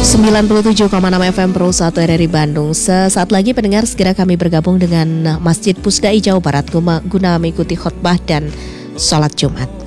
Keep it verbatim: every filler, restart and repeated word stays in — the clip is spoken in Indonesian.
sembilan puluh tujuh koma enam F M Pro satu R R I Bandung. Sesaat lagi pendengar segera kami bergabung dengan Masjid Pusdai Jawa Barat guna mengikuti khotbah dan sholat Jumat.